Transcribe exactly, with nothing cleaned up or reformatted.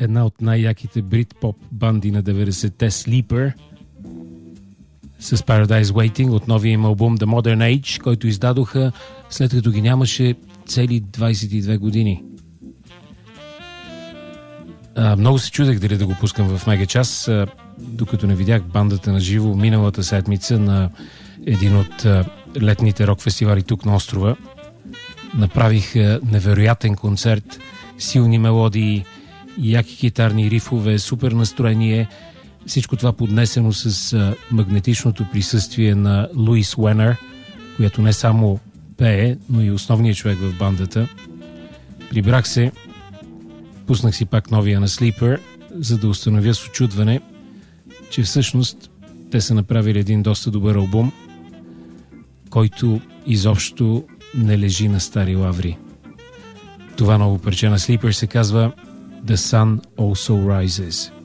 една от най-яките брит-поп банди на деветдесетте, Sleeper, с Paradise Waiting от новия им албум The Modern Age, който издадоха след като ги нямаше цели двайсет и две години. А, много се чудех дали да го пускам в Мега Час, а, докато не видях бандата на живо миналата седмица на един от а, летните рок фестивали тук на острова. Направих а, невероятен концерт, силни мелодии, яки китарни рифове, супер настроение. Всичко това поднесено с а, магнетичното присъствие на Луис Уенър, която не само пее, но и основният човек в бандата. Прибрах се, пуснах си пак новия на Sleeper, за да установя с очудване, че всъщност те са направили един доста добър албум, който изобщо не лежи на стари лаври. Това ново парче на Sleeper се казва The Sun Also Rises.